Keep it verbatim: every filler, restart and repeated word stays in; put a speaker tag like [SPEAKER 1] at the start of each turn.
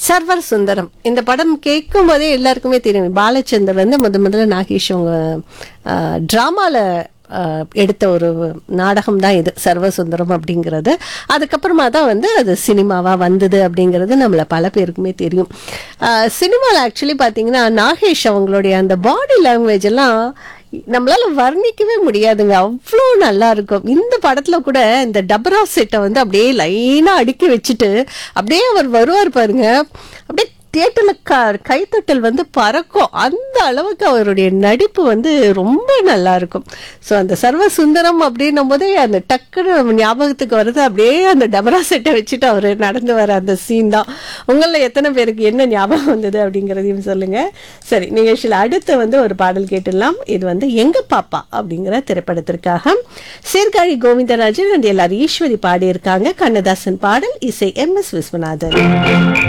[SPEAKER 1] Server Sundaram இந்த படம் கேட்கும் போதே எல்லாருக்குமே தெரியும். பாலச்சந்தர் வந்து முத முதல்ல நாகேஷ் அவங்க டிராமால எடுத்த ஒரு நாடகம் தான் இது சர்வசுந்தரம் அப்படிங்கிறது. அதுக்கப்புறமா தான் வந்து அது சினிமாவாக வந்தது அப்படிங்கிறது நம்மளை பல பேருக்குமே தெரியும். சினிமாவில் ஆக்சுவலி பார்த்தீங்கன்னா நாகேஷ் அவங்களுடைய அந்த பாடி லாங்குவேஜ் எல்லாம் நம்மளால வர்ணிக்கவே முடியாதுங்க, அவ்வளோ நல்லா இருக்கும். இந்த படத்துல கூட இந்த டபரா செட்டை வந்து அப்படியே லைனா அடுக்கி வச்சுட்டு அப்படியே அவர் வருவார் பாருங்க, அப்படியே தியேட்டர்ல க கைத்தட்டல் வந்து பறக்கும். அந்த அளவுக்கு அவருடைய நடிப்பு வந்து ரொம்ப நல்லா இருக்கும். ஸோ அந்த சர்வ சுந்தரம் அப்படின்னும் போதே அந்த டக்குன்னு ஞாபகத்துக்கு வருது அப்படியே அந்த டபரா செட்டை வச்சுட்டு அவர் நடந்து வர அந்த சீன் தான். உங்களில் எத்தனை பேருக்கு என்ன ஞாபகம் வந்தது அப்படிங்கிறதையும் சொல்லுங்க. சரி, நிகழ்ச்சியில் அடுத்து வந்து ஒரு பாடல் கேட்டுடலாம். இது வந்து எங்க பாப்பா அப்படிங்கிற திரைப்படத்திற்காக சீர்காழி கோவிந்தராஜன் அண்ட் எல்லாரும் ஈஸ்வரி பாடியிருக்காங்க. கண்ணதாசன் பாடல், இசை எம் எஸ் விஸ்வநாதன்.